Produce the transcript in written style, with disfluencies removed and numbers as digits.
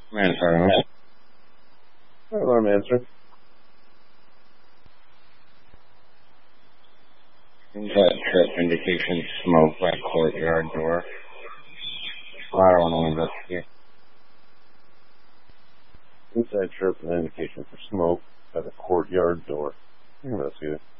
Man, sorry. Alarm answer. Inside trip indication smoke by courtyard door. I don't want to investigate. Inside trip, an indication for smoke by the courtyard door. Investigate.